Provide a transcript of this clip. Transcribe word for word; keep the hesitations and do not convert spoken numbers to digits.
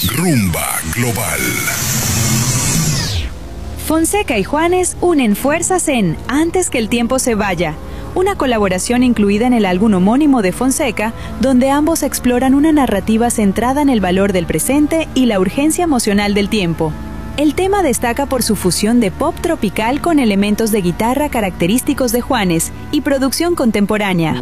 Rumba Global. Fonseca y Juanes unen fuerzas en Antes que el tiempo se vaya, una colaboración incluida en el álbum homónimo de Fonseca, donde ambos exploran una narrativa centrada en el valor del presente y la urgencia emocional del tiempo. El tema destaca por su fusión de pop tropical con elementos de guitarra característicos de Juanes y producción contemporánea.